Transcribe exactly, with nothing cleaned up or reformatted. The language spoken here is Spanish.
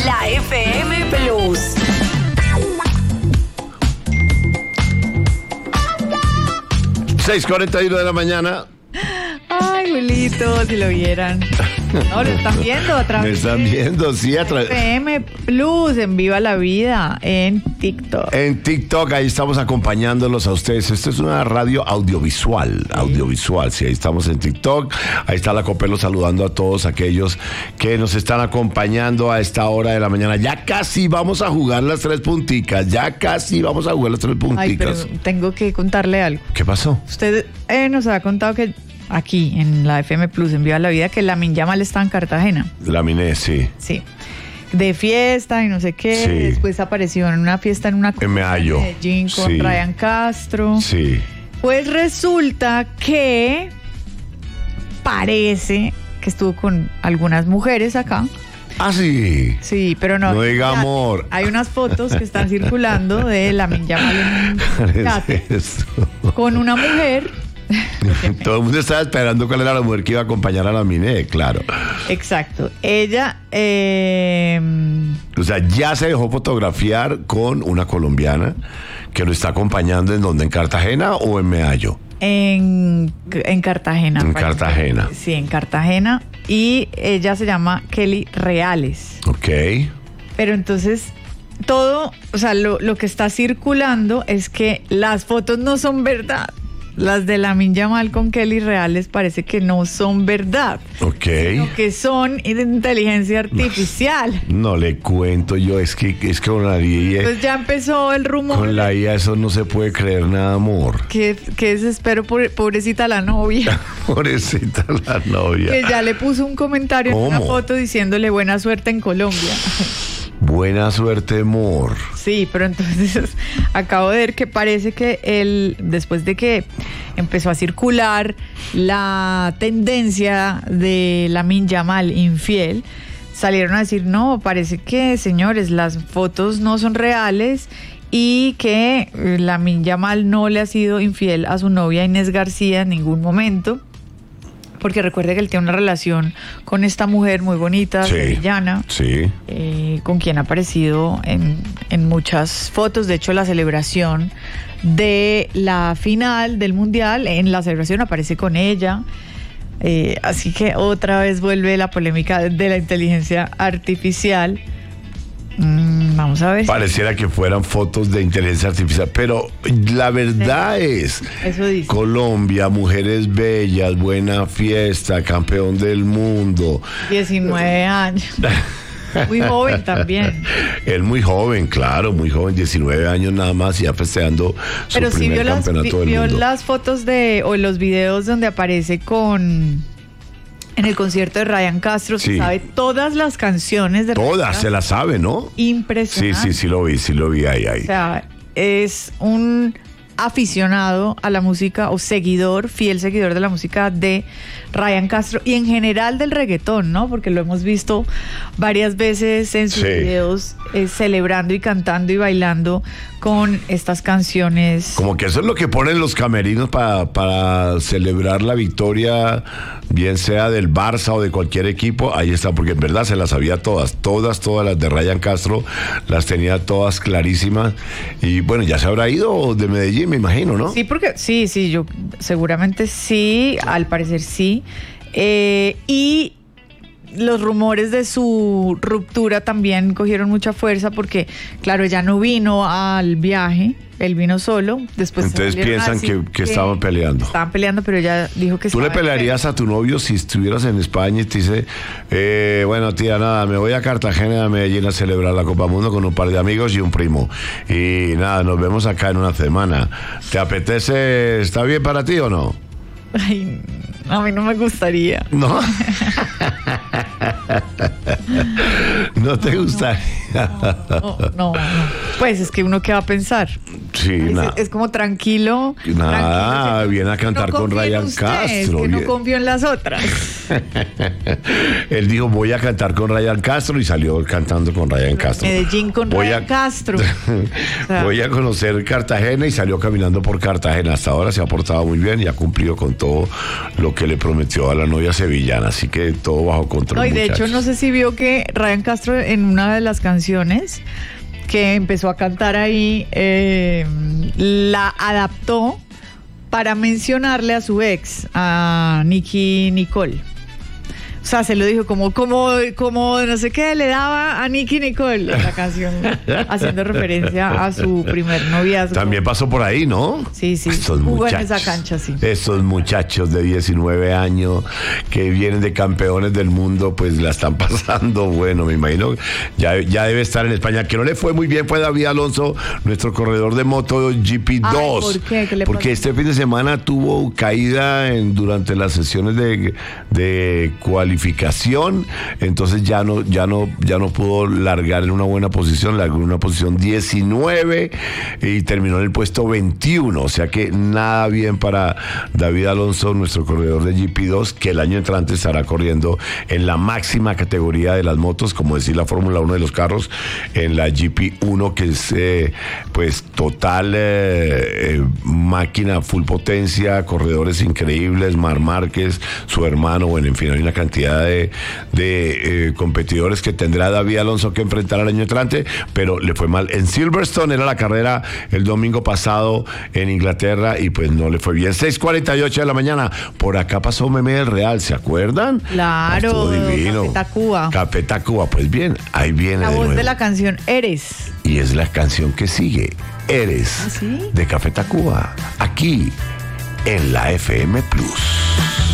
La F M Plus. seis cuarenta y uno de la mañana. Ay, Julito, si lo vieran. No, lo están viendo a través Me están viendo, sí, a través. F M Plus en Viva la Vida en TikTok. En TikTok, ahí estamos acompañándolos a ustedes. Esto es una radio audiovisual, sí. audiovisual, sí, ahí estamos en TikTok. Ahí está la Copelo saludando a todos aquellos que nos están acompañando a esta hora de la mañana. Ya casi vamos a jugar las tres punticas, ya casi vamos a jugar las tres punticas. Ay, pero tengo que contarle algo. ¿Qué pasó? Usted eh, nos ha contado que aquí en la F M Plus en Viva la Vida que Lamine Yamal está en Cartagena. Lamine, sí. Sí. De fiesta y no sé qué. Sí. Después apareció en una fiesta en una en Medellín con sí. Ryan Castro. Sí. Pues resulta que parece que estuvo con algunas mujeres acá. Ah, sí. Sí, pero no. No diga amor. Hay unas fotos que están circulando de Lamine Yamal en un yate con una mujer. Todo el mundo estaba esperando cuál era la mujer que iba a acompañar a Lamine, claro. Exacto. Ella, eh... o sea, ya se dejó fotografiar con una colombiana que lo está acompañando en donde, en Cartagena o en Medallo. En, en Cartagena. En Cartagena. Sí, en Cartagena. Y ella se llama Kelly Reales. Ok. Pero entonces, todo, o sea, lo, lo que está circulando es que las fotos no son verdad. Las de Lamine Yamal con Kelly Reales parece que no son verdad. Ok. Sino que son de inteligencia artificial. No le cuento yo, es que, es que con la I A... Entonces ya empezó el rumor. Con la I A eso no se puede creer nada, amor. Que, que desespero, pobre, pobrecita la novia. Pobrecita la novia. Que ya le puso un comentario ¿Cómo? en una foto diciéndole buena suerte en Colombia. Buena suerte, amor. Sí, pero entonces acabo de ver que parece que él, después de que empezó a circular la tendencia de Lamine Yamal infiel, salieron a decir, no, parece que, señores, las fotos no son reales y que Lamine Yamal no le ha sido infiel a su novia Inés García en ningún momento. Porque recuerde que él tiene una relación con esta mujer muy bonita, sí, sevillana, sí. eh, con quien ha aparecido en, en muchas fotos. De hecho, la celebración de la final del Mundial, en la celebración aparece con ella. Eh, así que otra vez vuelve la polémica de la inteligencia artificial. Mm, vamos a ver. Pareciera que fueran fotos de inteligencia artificial, pero la verdad sí. es Eso dice. Colombia, mujeres bellas, buena fiesta, campeón del mundo. diecinueve años. Muy joven también. Él muy joven, claro, muy joven, diecinueve años nada más, y ya festejando su Pero primer sí vio campeonato las, vi, del vio mundo. las fotos de, o los videos donde aparece con... En el concierto de Ryan Castro, sí. se sabe todas las canciones de Todas, Ryan, se las sabe, ¿no? Impresionante. Sí, sí, sí lo vi, sí lo vi ahí, ahí. O sea, es un aficionado a la música o seguidor, fiel seguidor de la música de Ryan Castro y en general del reggaetón, ¿no? Porque lo hemos visto varias veces en sus sí. videos eh, celebrando y cantando y bailando con estas canciones. Como que eso es lo que ponen los camerinos para, para celebrar la victoria, bien sea del Barça o de cualquier equipo. Ahí está, porque en verdad se las sabía todas, todas, todas las de Ryan Castro, las tenía todas clarísimas. Y bueno, ya se habrá ido de Medellín, me imagino, ¿no? Sí, porque sí, sí, yo seguramente sí, al parecer sí. Eh, y los rumores de su ruptura también cogieron mucha fuerza porque, claro, ella no vino al viaje, él vino solo. Después entonces piensan que, que, que estaban peleando. Estaban peleando, pero ella dijo que... ¿Tú le pelearías a tu novio si estuvieras en España y te dice, eh, bueno, tía, nada, me voy a Cartagena, a Medellín a celebrar la Copa Mundo con un par de amigos y un primo? Y nada, nos vemos acá en una semana. ¿Te apetece? ¿Está bien para ti o no? Ay, a mí no me gustaría. ¿No? ¿No te gustaría? No, no, no, no. Pues es que uno qué va a pensar. Sí, es, nada. es como tranquilo. Nada, tranquilo, viene a cantar no con confío en Ryan usted, Castro. Es que no Bien. confío en las otras. Él dijo, voy a cantar con Ryan Castro y salió cantando con Ryan Castro. Medellín con Voy Ryan a- Castro. O sea, Voy a conocer Cartagena y salió caminando por Cartagena. Hasta ahora se ha portado muy bien y ha cumplido con todo lo que le prometió a la novia sevillana. Así que todo bajo control. no, y de muchachos. hecho, no sé si vio que Ryan Castro en una de las canciones que empezó a cantar ahí, eh, la adaptó para mencionarle a su ex, a Nicki Nicole. O sea, se lo dijo como, como, como no sé qué le daba a Nicki Nicole la canción, haciendo referencia a su primer noviazgo. También pasó por ahí, ¿no? Sí, sí, Estos jugó en muchachos, esa cancha, sí. Estos muchachos de diecinueve años que vienen de campeones del mundo, pues la están pasando. Bueno, me imagino, ya, ya debe estar en España. Que no le fue muy bien fue David Alonso, nuestro corredor de Moto G P dos. Ay, ¿por qué? ¿Qué le Porque pasó? este fin de semana tuvo caída en, durante las sesiones de, de cualificación. Entonces ya no, ya no, ya no pudo largar en una buena posición, largó en una posición diecinueve y terminó en el puesto veintiuno. O sea que nada bien para David Alonso, nuestro corredor de G P dos, que el año entrante estará corriendo en la máxima categoría de las motos, como decir la Fórmula uno de los carros, en la G P uno, que es eh, pues total eh, eh, máquina full potencia, corredores increíbles, Mar Márquez, su hermano, bueno, en fin, hay una cantidad de, de eh, competidores que tendrá David Alonso que enfrentar al año entrante, pero le fue mal en Silverstone. Era la carrera el domingo pasado en Inglaterra y pues no le fue bien. seis cuarenta y ocho de la mañana. Por acá pasó Meme del Real, ¿se acuerdan? Claro, Estuvo divino. Café Tacuba. Café Tacuba, pues bien, ahí viene La de voz nuevo. de la canción Eres. Y es la canción que sigue, Eres, ¿Ah, sí? de Café Tacuba, aquí en la F M Plus.